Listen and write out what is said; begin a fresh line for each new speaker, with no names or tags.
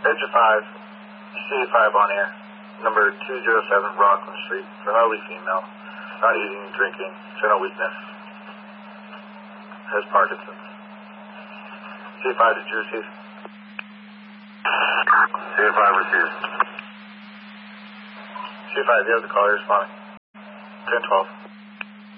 Edge 5, CA5 on air, number 207 Rockland Street, primarily female, not eating, drinking, general weakness, has Parkinson's. CA5 did you receive?
CA5 received.
CA5, you have the caller responding. 1012.